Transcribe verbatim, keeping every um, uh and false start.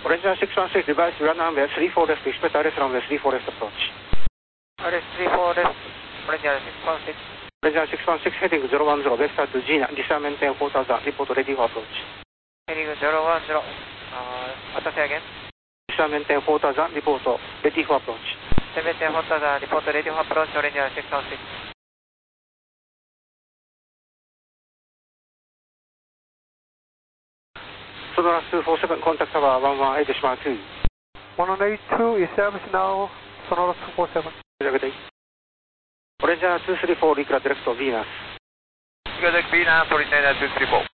Orange six one six, device run runway three four left, expect R S runway three four left approach. R S three four left, Orange six one six. Orange six one six, heading zero one zero, vector to Gina, descend maintain four thousand, report ready for approach. Heading zero one zero, uh, what say again? Descend maintain four thousand, report ready for approach. Maintain four thousand, report ready for approach, Orange six one six. Sonoras two four seven, contact tower one one eight decimal two. one one eight two, establish now, Sonoras two four seven. Orange two three four, recall direct to Venus. Recall direct Venus, Orange two three four.